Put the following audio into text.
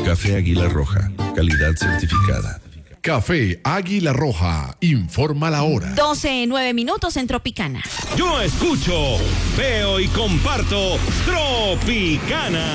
Café Águila Roja, calidad certificada. Café Águila Roja, informa la hora. 12:09 en Tropicana. Yo escucho, veo y comparto Tropicana.